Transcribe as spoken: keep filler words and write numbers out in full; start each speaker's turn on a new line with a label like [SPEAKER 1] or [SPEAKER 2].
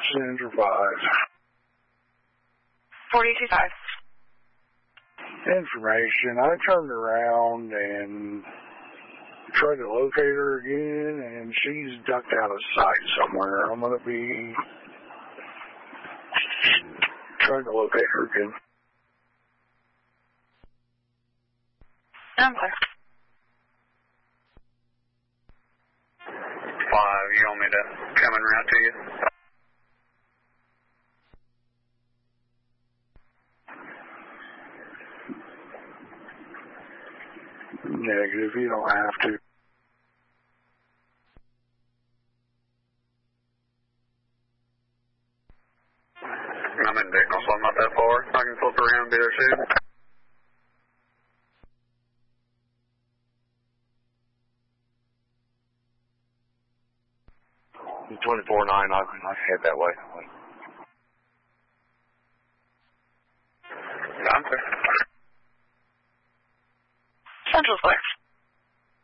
[SPEAKER 1] Center five.
[SPEAKER 2] forty-two five.
[SPEAKER 1] Information. I turned around and tried to locate her again, and she's ducked out of sight somewhere. I'm going to be trying to locate her again.
[SPEAKER 2] I'm clear.
[SPEAKER 3] Five, you want me to come and route to you?
[SPEAKER 1] Negative, you don't have to.
[SPEAKER 3] I'm in Bicknell, so I'm not that far. I can flip around and be there soon.
[SPEAKER 4] twenty-four nine, I can head that way.
[SPEAKER 3] I'm clear.
[SPEAKER 2] Central's clear.